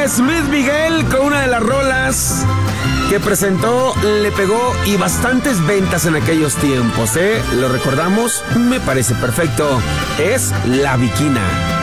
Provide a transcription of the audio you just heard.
es Luis Miguel con una de las rolas que presentó, le pegó y bastantes ventas en aquellos tiempos, ¿eh? Lo recordamos, me parece perfecto. Es La Bikina.